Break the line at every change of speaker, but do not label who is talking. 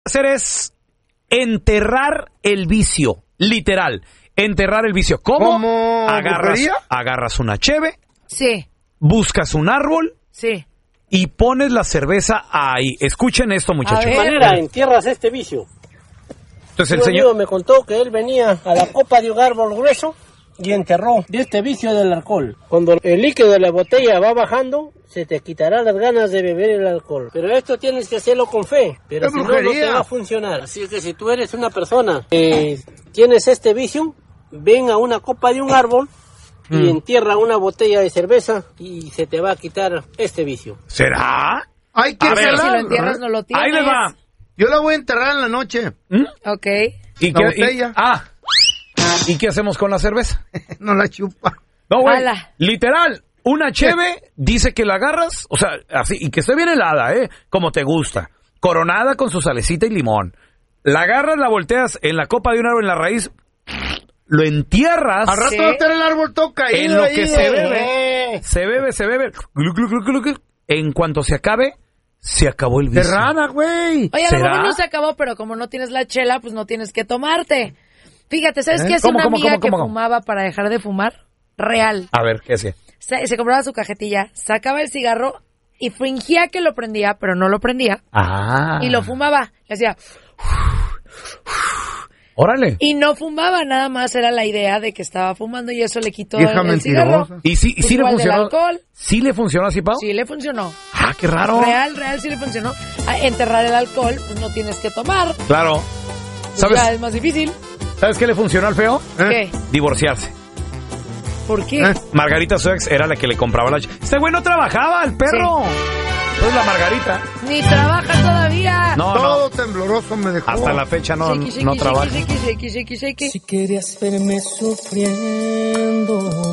hacer es enterrar el vicio, literal, enterrar el vicio. ¿Cómo? Agarras una cheve,
sí,
buscas un árbol,
sí,
y pones la cerveza ahí. Escuchen esto, muchachos.
¿De qué manera entierras este vicio?
Entonces el
Un
señor
amigo me contó que él venía a la copa de un árbol grueso y enterró de este vicio del alcohol. Cuando el líquido de la botella va bajando, se te quitará las ganas de beber el alcohol. Pero esto tienes que hacerlo con fe, pero si no, no te va a funcionar. Así que si tú eres una persona que tienes este vicio, ven a una copa de un árbol y entierra una botella de cerveza y se te va a quitar este vicio.
¿Será?
Hay que
si lo entierras no lo tienes.
Ahí les va.
Yo la voy a enterrar en la noche.
Ok.
¿Y
la botella.
¿Y qué hacemos con la cerveza?
No la chupa.
No, güey. Literal, una cheve, dice que la agarras, o sea, así, y que esté bien helada, como te gusta. Coronada con su salecita y limón. La agarras, la volteas en la copa de un árbol en la raíz, lo entierras.
Al rato va a estar el árbol todo caído.
En lo que se bebe. Se bebe. Glu, glu, glu, glu, glu. En cuanto se acabe, se acabó el vicio.
Cerrada, güey.
Oye, a lo mejor no se acabó, pero como no tienes la chela, pues no tienes que tomarte. Fíjate, ¿sabes qué hace una amiga que fumaba para dejar de fumar? Real.
A ver, ¿qué hacía?
Se compraba su cajetilla, sacaba el cigarro y fingía que lo prendía, pero no lo prendía. Y lo fumaba. Le hacía...
¡Órale!
Y no fumaba, nada más era la idea de que estaba fumando y eso le quitó el cigarro.
¿Y sí le funcionó?
Alcohol.
¿Sí le funcionó así, Pau?
Sí le funcionó.
¡Ah, qué raro!
Real sí le funcionó. Enterrar el alcohol, pues no tienes que tomar.
Claro.
¿Sabes? Ya es más difícil.
¿Sabes qué le funcionó al feo?
¿Qué?
Divorciarse.
¿Por qué?
Margarita, su ex, era la que le compraba la... Este güey no trabajaba, el perro. Sí. Pues la Margarita.
Ni trabaja todavía.
Todo tembloroso me dejó.
Hasta la fecha no trabaja.
Shake.
Si querías verme sufriendo,